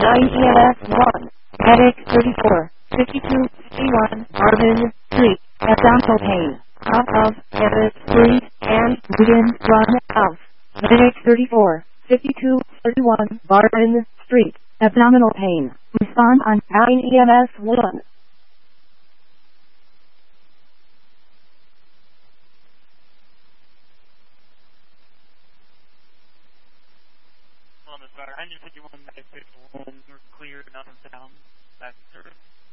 EMS 1. Medic 34, 5261, Arvin Street, abdominal pain. Top of Everett Street, and within run of. Medic 34, 5231, Barton Street, abdominal pain. Respond on 9 EMS 1. Columbus Fire, 951, Medic 51, we're clear, nothing down, back to service.